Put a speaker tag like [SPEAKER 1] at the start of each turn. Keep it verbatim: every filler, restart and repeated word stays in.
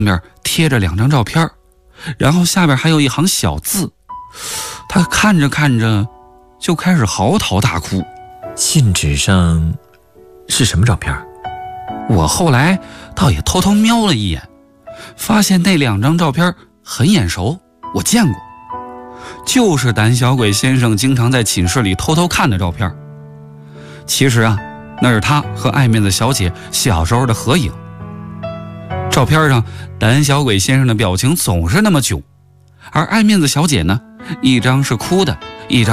[SPEAKER 1] 面贴着两张照片，然后下边还有一行小字。他看着看着就开始嚎啕大哭。
[SPEAKER 2] 信纸上是什么照片？
[SPEAKER 1] 我后来倒也偷偷瞄了一眼，发现那两张照片很眼熟，我见过，就是胆小鬼先生经常在寝室里偷偷看的照片。其实啊，那是他和爱面子小姐小时候的合影。照片上胆小鬼先生的表情总是那么囧，而爱面子小姐呢，一张是哭的，一张